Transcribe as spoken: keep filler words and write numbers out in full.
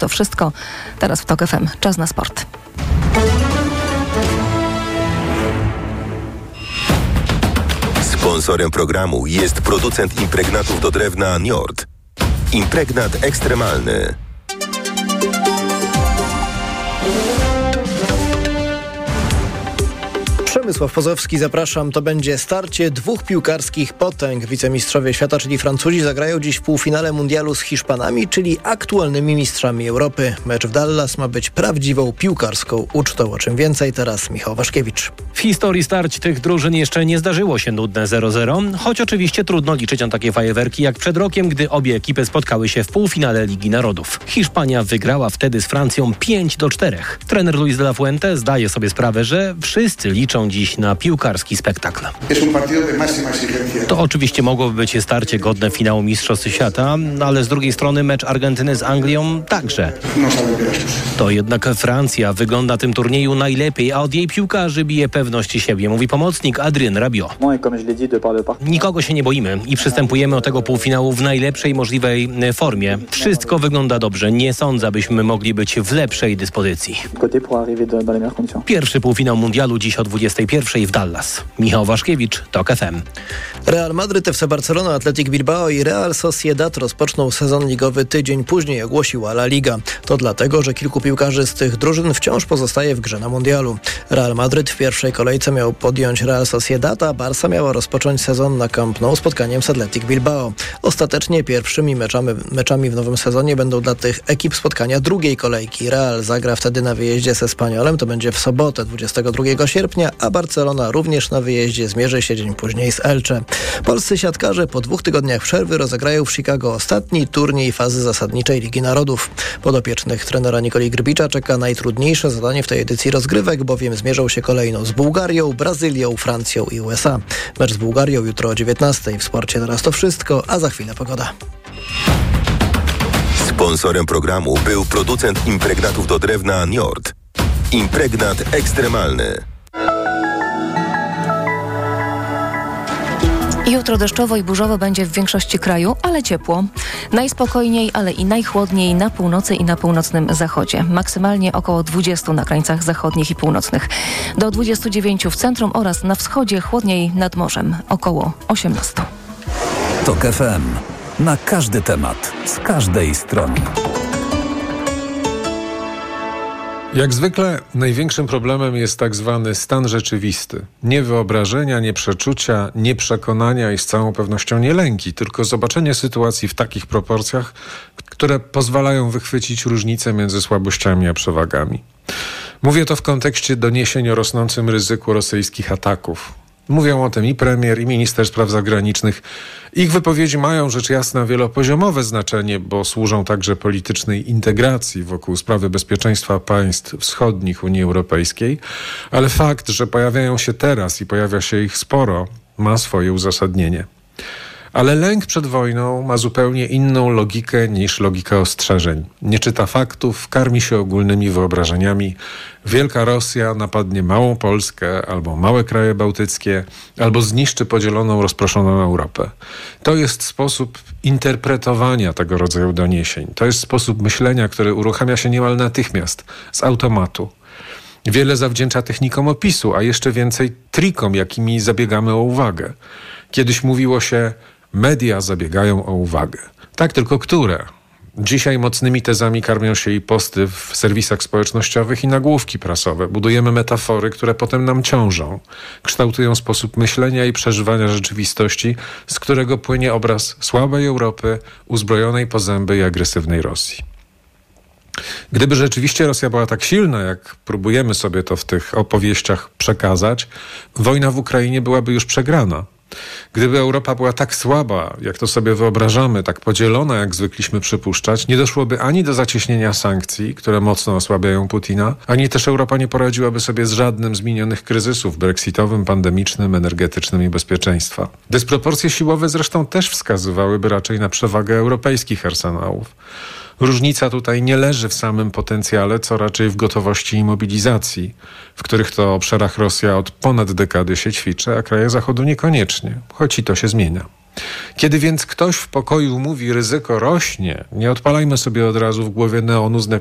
To wszystko teraz w TOK F M. Czas na sport. Sponsorem programu jest producent impregnatów do drewna Njord. Impregnat ekstremalny. Przemysław Pozowski, zapraszam. To będzie starcie dwóch piłkarskich potęg. Wicemistrzowie świata, czyli Francuzi, zagrają dziś w półfinale mundialu z Hiszpanami, czyli aktualnymi mistrzami Europy. Mecz w Dallas ma być prawdziwą piłkarską ucztą. O czym więcej teraz Michał Waszkiewicz. W historii starć tych drużyn jeszcze nie zdarzyło się nudne zero zero, choć oczywiście trudno liczyć na takie fajerwerki jak przed rokiem, gdy obie ekipy spotkały się w półfinale Ligi Narodów. Hiszpania wygrała wtedy z Francją pięć do czterech. Trener Luis de la Fuente zdaje sobie sprawę, że wszyscy liczą dziś na piłkarski spektakl. To oczywiście mogłoby być starcie godne finału Mistrzostw Świata, ale z drugiej strony mecz Argentyny z Anglią także. To jednak Francja wygląda tym turnieju najlepiej, a od jej piłkarzy bije pewność siebie, mówi pomocnik Adrien Rabiot. Nikogo się nie boimy i przystępujemy do tego półfinału w najlepszej możliwej formie. Wszystko wygląda dobrze. Nie sądzę, abyśmy mogli być w lepszej dyspozycji. Pierwszy półfinał mundialu dziś o dwudziestej pierwszej w Dallas. Michał Waszkiewicz, TOK F M. Real Madryt, F C Barcelona, Athletic Bilbao i Real Sociedad rozpoczną sezon ligowy tydzień później, ogłosiła La Liga. To dlatego, że kilku piłkarzy z tych drużyn wciąż pozostaje w grze na mundialu. Real Madryt w pierwszej kolejce miał podjąć Real Sociedad, a Barca miała rozpocząć sezon na Camp Nou spotkaniem z Athletic Bilbao. Ostatecznie pierwszymi meczami, meczami w nowym sezonie będą dla tych ekip spotkania drugiej kolejki. Real zagra wtedy na wyjeździe z Espanyolem, to będzie w sobotę dwudziestego drugiego sierpnia, a Barcelona również na wyjeździe zmierzy się dzień później z Elche. Polscy siatkarze po dwóch tygodniach przerwy rozegrają w Chicago ostatni turniej fazy zasadniczej Ligi Narodów. Podopiecznych trenera Nikoli Grbicza czeka najtrudniejsze zadanie w tej edycji rozgrywek, bowiem zmierzą się kolejno z Bułgarią, Brazylią, Francją i U S A. Mecz z Bułgarią jutro o dziewiętnastej. W sporcie teraz to wszystko, a za chwilę pogoda. Sponsorem programu był producent impregnatów do drewna Njord. Impregnat ekstremalny. Jutro deszczowo i burzowo będzie w większości kraju, ale ciepło. Najspokojniej, ale i najchłodniej na północy i na północnym zachodzie. Maksymalnie około dwudziestu na krańcach zachodnich i północnych. Do dwudziestu dziewięciu w centrum oraz na wschodzie, chłodniej nad morzem. Około osiemnastu. TOK F M. Na każdy temat, z każdej strony. Jak zwykle największym problemem jest tak zwany stan rzeczywisty. Nie wyobrażenia, nie przeczucia, nie przekonania i z całą pewnością nie lęki, tylko zobaczenie sytuacji w takich proporcjach, które pozwalają wychwycić różnice między słabościami a przewagami. Mówię to w kontekście doniesień o rosnącym ryzyku rosyjskich ataków. Mówią o tym i premier, i minister spraw zagranicznych. Ich wypowiedzi mają rzecz jasna wielopoziomowe znaczenie, bo służą także politycznej integracji wokół sprawy bezpieczeństwa państw wschodnich Unii Europejskiej, ale fakt, że pojawiają się teraz i pojawia się ich sporo, ma swoje uzasadnienie. Ale lęk przed wojną ma zupełnie inną logikę niż logika ostrzeżeń. Nie czyta faktów, karmi się ogólnymi wyobrażeniami. Wielka Rosja napadnie małą Polskę albo małe kraje bałtyckie, albo zniszczy podzieloną, rozproszoną Europę. To jest sposób interpretowania tego rodzaju doniesień. To jest sposób myślenia, który uruchamia się niemal natychmiast, z automatu. Wiele zawdzięcza technikom opisu, a jeszcze więcej trikom, jakimi zabiegamy o uwagę. Kiedyś mówiło się, media zabiegają o uwagę. Tak, tylko które? Dzisiaj mocnymi tezami karmią się i posty w serwisach społecznościowych i nagłówki prasowe. Budujemy metafory, które potem nam ciążą. Kształtują sposób myślenia i przeżywania rzeczywistości, z którego płynie obraz słabej Europy, uzbrojonej po zęby i agresywnej Rosji. Gdyby rzeczywiście Rosja była tak silna, jak próbujemy sobie to w tych opowieściach przekazać, wojna w Ukrainie byłaby już przegrana. Gdyby Europa była tak słaba, jak to sobie wyobrażamy, tak podzielona, jak zwykliśmy przypuszczać, nie doszłoby ani do zacieśnienia sankcji, które mocno osłabiają Putina, ani też Europa nie poradziłaby sobie z żadnym z minionych kryzysów brexitowym, pandemicznym, energetycznym i bezpieczeństwa. Dysproporcje siłowe zresztą też wskazywałyby raczej na przewagę europejskich arsenałów. Różnica tutaj nie leży w samym potencjale, co raczej w gotowości i mobilizacji, w których to obszarach Rosja od ponad dekady się ćwiczy, a kraje Zachodu niekoniecznie, choć i to się zmienia. Kiedy więc ktoś w pokoju mówi, ryzyko rośnie, nie odpalajmy sobie od razu w głowie neonu z